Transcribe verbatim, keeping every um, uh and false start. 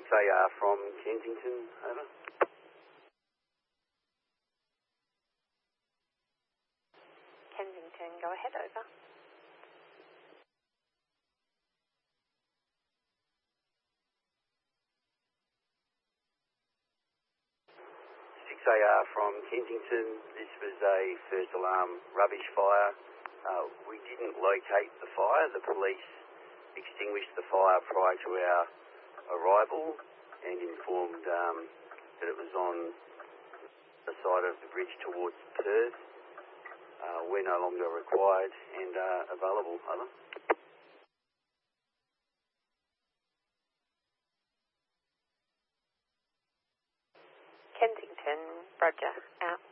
A R from Kensington, over. Kensington, go ahead, over. six A R from Kensington. This was a first alarm rubbish fire. Uh, we didn't locate the fire. The police extinguished the fire prior to our arrival and informed um, that it was on the side of the bridge towards Perth. Uh, we're no longer required and uh, available, over. Kensington, Roger, out.